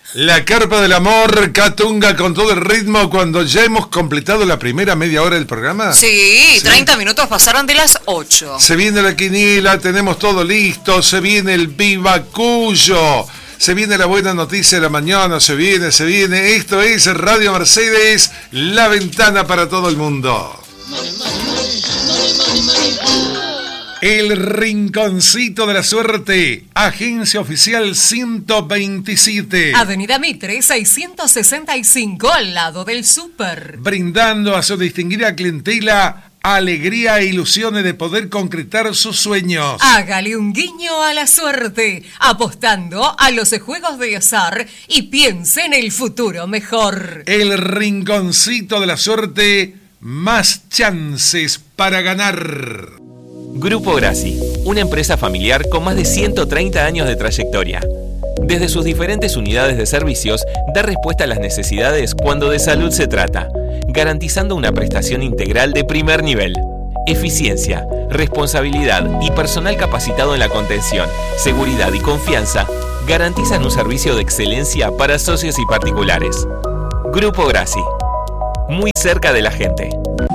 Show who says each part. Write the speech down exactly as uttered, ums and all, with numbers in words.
Speaker 1: La carpa del amor, Catunga con todo el ritmo cuando ya hemos completado la primera media hora del programa.
Speaker 2: Sí, sí, treinta minutos pasaron de las ocho.
Speaker 1: Se viene la quiniela, tenemos todo listo, se viene el Viva Cuyo, se viene la buena noticia de la mañana, se viene, se viene. Esto es Radio Mercedes, la ventana para todo el mundo. El Rinconcito de la Suerte, Agencia Oficial ciento veintisiete.
Speaker 3: Avenida Mitre, seiscientos sesenta y cinco, al lado del súper.
Speaker 1: Brindando a su distinguida clientela alegría e ilusiones de poder concretar sus sueños.
Speaker 3: Hágale un guiño a la suerte, apostando a los juegos de azar y piense en el futuro mejor.
Speaker 1: El Rinconcito de la Suerte, más chances para ganar.
Speaker 4: Grupo Grassi, una empresa familiar con más de ciento treinta años de trayectoria. Desde sus diferentes unidades de servicios, da respuesta a las necesidades cuando de salud se trata, garantizando una prestación integral de primer nivel. Eficiencia, responsabilidad y personal capacitado en la contención, seguridad y confianza garantizan un servicio de excelencia para socios y particulares. Grupo Grassi, muy cerca de la gente.